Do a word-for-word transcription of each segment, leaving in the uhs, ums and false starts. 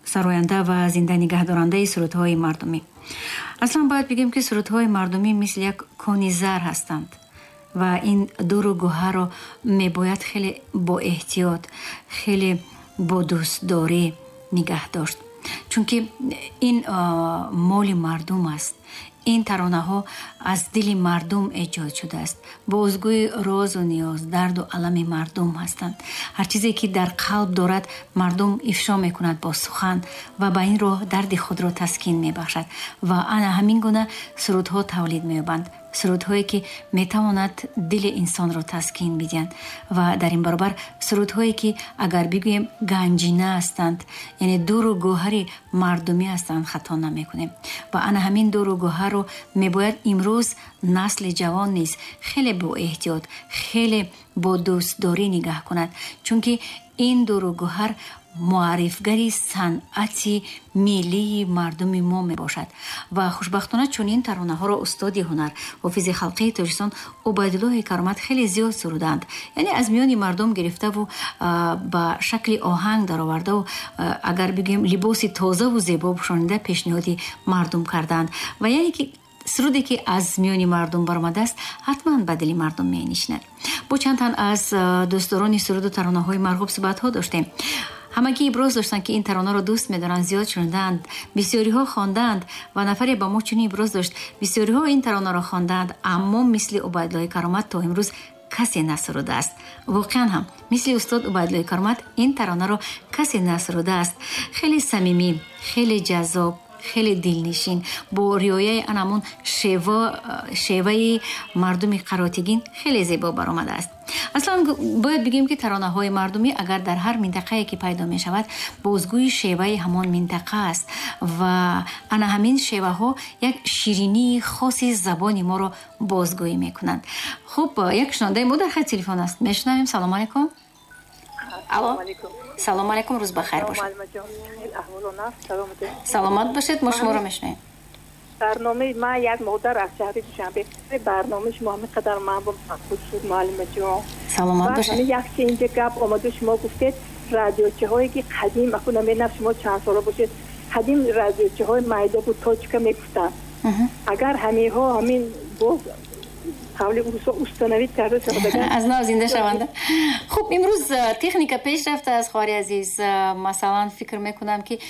сароянда ва зинда нигаҳдорандаи сурудҳои мардумӣ. аслан бояд бигем ки сурудҳои мардумӣ мисли як кони зар ҳастанд ва ин дуру гӯҳарро мебояд хеле боэҳтиёт, хеле бо дӯстдорӣ нигоҳ дошт, чунки ин моли мардум аст. ин таронаҳо аз дили мардум эҷод шудааст. бозгӯи розу ниёз, дарду алами мардум ҳастанд. ҳар чизе ки дар қалб дорад мардум ифшо мекунад бо сухан ва ба ин роҳ дарди худро таскин мебахшад ва ана ҳамин гуна сурудҳо тавлид меёбанд. сурудҳое ки метавонад дили инсонро таскин бидиҳанд ва дар ин баробар сурудҳое ки агар бигӯем ганҷина ҳастанд, яъне дуру гӯҳари мардумӣ ҳастанд, хато намекунем. ва ана ҳамин дуру гӯҳарро мебояд имрӯз насли ҷавон низ хеле боэҳтиёт, хеле бо дӯстдорӣ нигоҳ кунад, чунки ин дуру гӯҳар муаррифгари санъати миллии мардуми мо мебошад ва хушбахтона чунин таронаҳоро устоди ҳунар ҳофизи халқии Тоҷикистон Убайдуллоҳи Каромат хеле зиёд суруданд, яъне аз миёни мардум гирифтаву ба шакли оҳанг даровардаву агар бигӯем либоси тозаву зебо пӯшонида пешниҳоди мардум карданд ва яъне ки суруде ки аз миёни мардум баромадааст ҳатман ба дили мардум менишинад. бо чанд тан аз дӯстдорони суруду таронаҳои марғуб суҳбатҳо доштем. ҳамагӣ иброз доштанд ки ин таронаро дӯст медоранд, зиёд шуниданд, бисёриҳо хондаанд ва нафаре ба мо чунин иброз дошт: бисёриҳо ин таронаро хондаанд, аммо мисли Убайдуллоҳи Каромат то имрӯз касе насурудааст. воқеан ҳам мисли устод Убайдуллоҳи Каромат ин таронаро касе насурудааст. хеле самимӣ, хеле ҷаззоб, хеле дилнишин, бо риояи анамун шева шеваи мардуми қаротигин хеле зебо баромадааст. аслан бояд бигем ки таронаҳои мардумӣ агар дар ҳар минтақае ки пайдо мешавад, бозгӯи шеваи ҳамон минтақа аст ва ана ҳамин шеваҳо як ширинии хоси забони моро бозгӯӣ мекунанд. хуб, як шунавандаи мо дар хати телефон аст. мешунавем. салом алейкум. алло, салом алейкум, рӯз бахайр бошед. саломат бошед, мо шуморо мешунавем. برنامه ما یک مادر از شهر دوشنبه، برنامه شما همینقدر ممنون شد معلم جان. سلامت باشید. یک چیز اینجا گپ اومد شما گفتید رادیوچه هایی که قدیم اکنون نمی‌دونم شما چند ساله باشید، قدیم رادیوچه های مایده بود تاچکا میگفتن. اگر همه ها همین باز حوالی استانوید کرده شده از نو زنده شونده. خب امروز تکنیک پیش رفته از خواهر عزیز. مثلا فکر میکنم که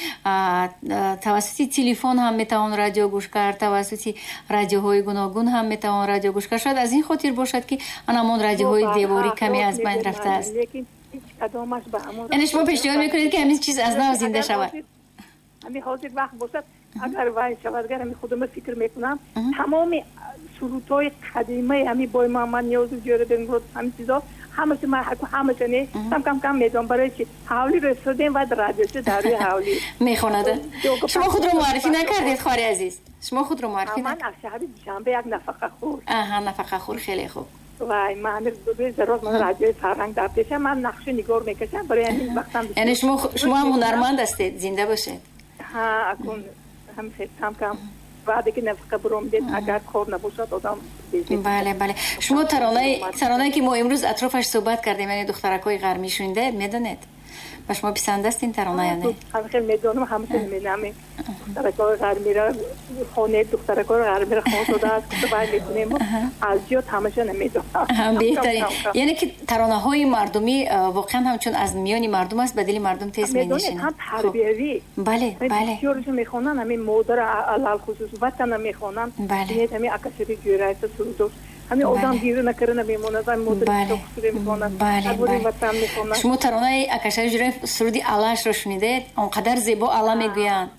توسط تلفن هم میتوان رادیو گوش کرد، توسط رادیوهای گوناگون هم میتوان رادیو گوش کرد. شاید از این خاطر باشد که انمون رادیوهای دیواری کمی از بین رفته است. یعنی شما پیشنهاد میکنید که همین چیز از نو زنده شود. همین حاضر وقت باشد اگر وای شود، اگر می خودم فکر میکنم تمام سرودهای قدیمی همی بای محمد نیازی جوره بنگرد همین چیزا همش ما همش نه کم کم کم میدونم برای چی حوالی رسیدیم و رادیوش داری حوالی میخونده. شما خود رو معرفی نکردید خواهر عزیز؟ شما خود رو معرفی نکردید؟ من از شهر دوشنبه یک نفقه خور. آها، نفقه خور، خیلی خوب. وای من به ضرورت من رادیوی فرهنگ در پیشم من نقش نگار میکشم برای همین وقتم. یعنی شما شما هم هنرمند هستید، زنده باشید. ها اكون هم کم کم بعد که نفقه برام دید اگر کار نباشد آدم بیزید. بله بله. شما ترانه ترانه که ما امروز اطرافش صحبت کردیم، یعنی دخترکای غرمی شونده میدونید؟ و شما پسند است این ترانه یا نه؟ خیلی میدونم، همیشه میدونم. دخترکای غرمی را خانه دخترکای غرمی را خانه شده است که باید میکنیم از جات همیشه نمیدونم. بهترین. یعنی که ترانه های مردمی واقعا همچون از میانی مردم است، به دل مردم تیز مینشینه. هم تربیوی. بله بله. بسیارشون میخونن، همین مادر علال خصوص وطن میخونن. بله. همین اکثری جوری است سرود. همین آدم گیر نکرده میمونه، زن مدرن سرود میکنن. بله بله. شما ترانه اکثری جوری سرودی علاش رو شنیدید؟ آنقدر زیبا علا میگویند.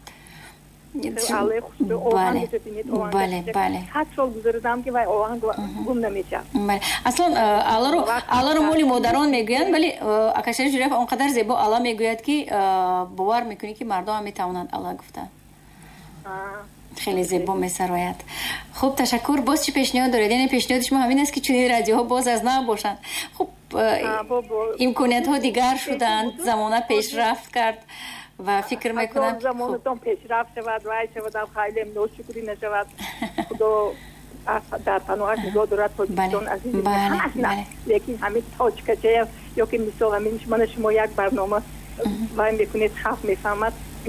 بله بله بله. هر سال گذردم که وای آهنگ گم نمیشه. بله. اصلا علا رو علا رو مولی مادران میگویند، ولی اکثری جوری آنقدر زیبا علا میگوید که باور میکنی که مردم هم میتوانند علا گفتن. خیلی زیبا میسراید. خوب تشکر. باز چی پیشنهاد دارید؟ یعنی پیشنهاد شما همین است که چنین رادیوها باز از نو باشند. خب امکانیت ها دیگر شدند، زمانه پیشرفت کرد و فکر میکنم زمانتون پیشرفت شود، وای شود، خیلی ناشکری نشود. خدا در پناهش نگاه دارد پاکستان عزیز. بله لیکن همین تاج کچه یا که مثال همین شما شما یک برنامه وای میکنید خف میفهمد